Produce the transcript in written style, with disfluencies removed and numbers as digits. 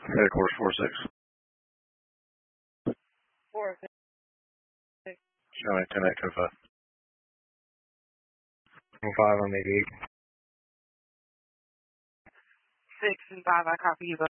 Headquarters 4-6. 4-6. County 10-8-5. 5 on the 8. 6 and 5, I copy you.